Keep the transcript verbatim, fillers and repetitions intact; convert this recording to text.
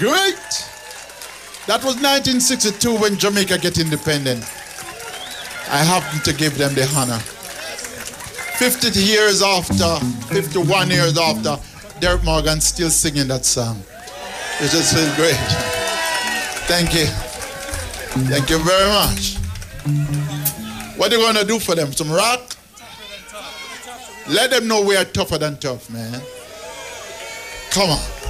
great. That was nineteen sixty-two when Jamaica get independent. I happen to give them the honor. fifty years after, fifty-one years after, Derek Morgan still singing that song. It just feels great. Thank you. Thank you very much. What are you going to do for them? Some rock? Let them know we are tougher than tough, man. Come on.